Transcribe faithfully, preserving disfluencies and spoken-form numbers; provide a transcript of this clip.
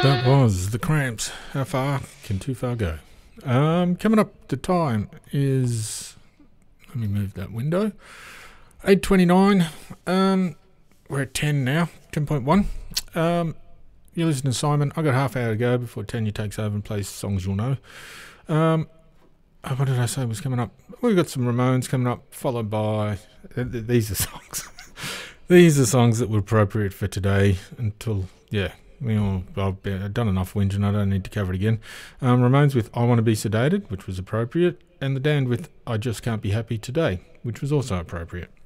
That was The Cramps. How far can too far go? Um, coming up, the time is... Let me move that window. eight twenty-nine. Um, we're at ten now, ten point one. Um, you listen to Simon. I've got half hour to go before Tanya takes over and plays songs you'll know. Um, oh, what did I say was coming up? We've got some Ramones coming up, followed by... Uh, th- these are songs. These are songs that were appropriate for today until... Yeah. You know, I've done enough whinging, I don't need to cover it again. Um, Ramones with I Want to Be Sedated, which was appropriate, and The Damned with I Just Can't Be Happy Today, which was also appropriate.